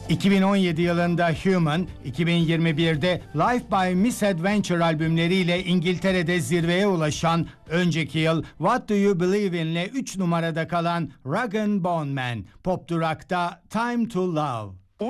2017 yılında Human, 2021'de Life by Misadventure albümleriyle İngiltere'de zirveye ulaşan, önceki yıl What Do You Believe In'le 3 numarada kalan Rag & Bone Man, Pop Durak'ta Time to Love.